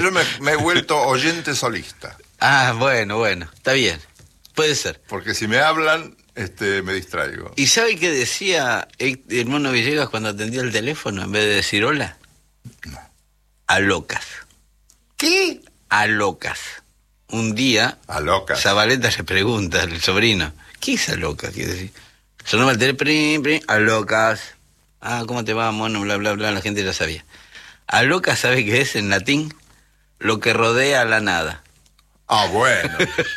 Yo me he vuelto oyente solista. Ah, bueno, está bien. Puede ser. Porque si me hablan, me distraigo. ¿Y sabe qué decía el Mono Villegas cuando atendía el teléfono en vez de decir hola? No. A locas. ¿Qué? A locas. Un día, A locas. Zabaleta le pregunta al sobrino, ¿qué es a locas? Quiere decir, sonaba el teléfono, a locas. Ah, ¿cómo te va, mono? Bla, bla, bla, la gente ya sabía. A locas, ¿sabe qué es en latín? Lo que rodea a la nada. Ah, bueno.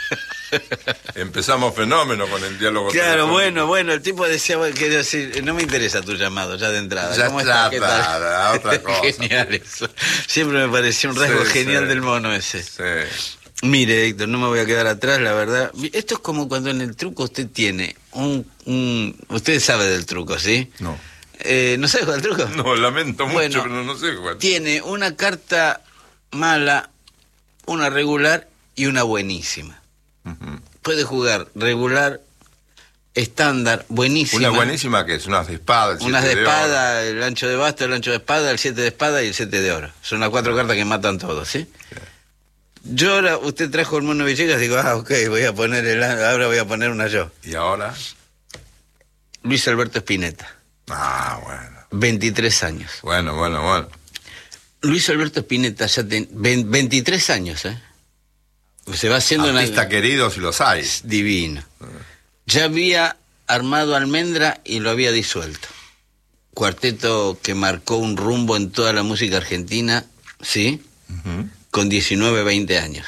Empezamos fenómeno con el diálogo. Claro, bueno, el tipo decía, quería decir, no me interesa tu llamado, ya de entrada. Ya ¿Cómo está, estás? ¿Qué tal? otra cosa. Genial eso. Siempre me pareció un rasgo genial del mono ese. Sí. Mire, Héctor, no me voy a quedar atrás, la verdad. Esto es como cuando en el truco usted tiene Usted sabe del truco, ¿sí? No. ¿No sabe jugar al truco? No, lamento mucho, Bueno, pero no sé jugar. Tiene una carta mala, una regular y una buenísima. Uh-huh. Puede jugar regular, estándar, buenísima. ¿Una buenísima que es? ¿Unas de espada? Unas de espada, el ancho de basto, el ancho de espada, el 7 de espada y el 7 de oro. Son las 4 cartas que matan todos, ¿sí? Sí. Yo ahora, usted trajo el Mono Villegas, digo, ok, ahora voy a poner una yo. ¿Y ahora? Luis Alberto Spinetta. Ah, bueno. 23 años. Bueno. Luis Alberto Spinetta ya tiene 23 años, ¿eh? Se va haciendo artista querido si los hay. Divino. Ya había armado Almendra y lo había disuelto. Cuarteto que marcó un rumbo en toda la música argentina, ¿sí? Uh-huh. Con 19, 20 años.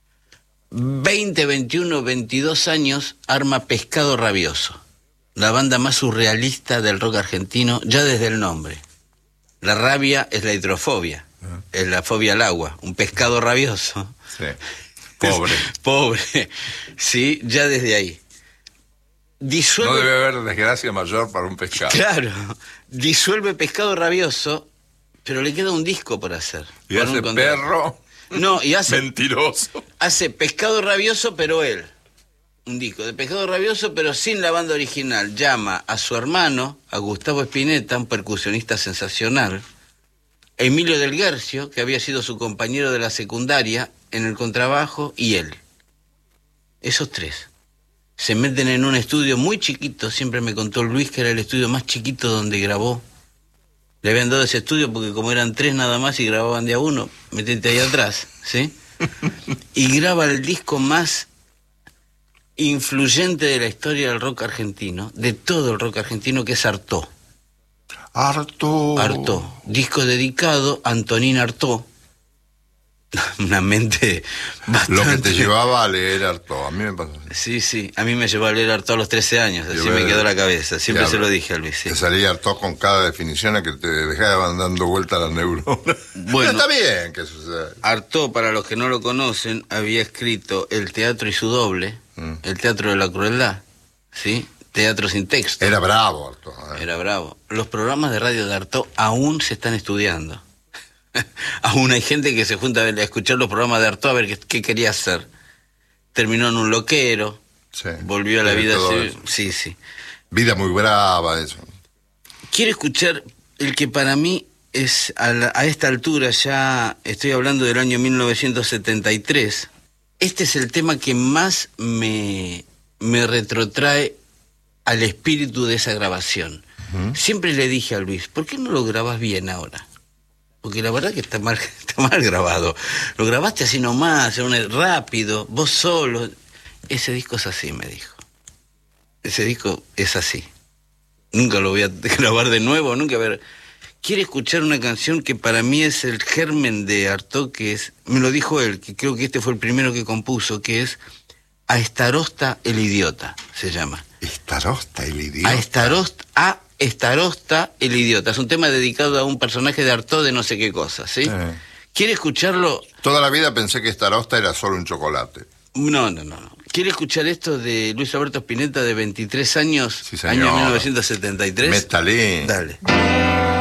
20, 21, 22 años arma Pescado Rabioso, la banda más surrealista del rock argentino, ya desde el nombre. La rabia es la hidrofobia, es la fobia al agua. Un pescado rabioso. Sí. Pobre. Pobre. Sí, ya desde ahí. Disuelve... No debe haber desgracia mayor para un pescado. Claro. Disuelve Pescado Rabioso, pero le queda un disco por hacer. Y hace perro. No, y hace... Mentiroso. Hace Pescado Rabioso, pero él. Un disco de Pescado Rabioso, pero sin la banda original. Llama a su hermano, a Gustavo Spinetta, un percusionista sensacional, Emilio Del Guercio, que había sido su compañero de la secundaria, en el contrabajo, y él. Esos tres. Se meten en un estudio muy chiquito, siempre me contó Luis que era el estudio más chiquito donde grabó. Le habían dado ese estudio porque como eran tres nada más y grababan de a uno, metete ahí atrás, ¿sí? Y graba el disco más influyente de la historia del rock argentino, de todo el rock argentino, que es Artaud. Artaud, disco dedicado a Antonín Artaud. Una mente bastante... Lo que te llevaba a leer Artaud, a mí me pasó así. Sí, a mí me llevó a leer Artaud a los 13 años, así me quedó la cabeza, siempre se lo dije a Luis. Sí. Te salía Artaud con cada definición a que te dejaban dando vuelta a las neuronas. Bueno, está bien que suceda. Artaud, para los que no lo conocen, había escrito El teatro y su doble, El teatro de la crueldad, ¿sí? Teatro sin texto. Era bravo Artaud. Era bravo. Los programas de radio de Artaud aún se están estudiando. Aún hay gente que se junta a escuchar los programas de Artaud a ver qué quería hacer. Terminó en un loquero, sí, volvió a la vida civil. Sí. Vida muy brava, eso. Quiero escuchar el que para mí es, a esta altura, ya estoy hablando del año 1973. Este es el tema que más me retrotrae al espíritu de esa grabación. Uh-huh. Siempre le dije a Luis, ¿por qué no lo grabas bien ahora? Porque la verdad que está mal grabado. Lo grabaste así nomás, rápido, vos solo. Ese disco es así, me dijo. Ese disco es así. Nunca lo voy a grabar de nuevo, nunca ver. Quiere escuchar una canción que para mí es el germen de Artaud, que es, me lo dijo él, que creo que este fue el primero que compuso, que es A Estarosta el idiota, se llama. Estarosta el idiota. A Estarosta el idiota. Es un tema dedicado a un personaje de Artaud de no sé qué cosa, ¿sí? ¿Quiere escucharlo? Toda la vida pensé que Estarosta era solo un chocolate. No. ¿Quiere escuchar esto de Luis Alberto Spinetta, de 23 años, sí, señor. Año 1973? Metalín. Dale.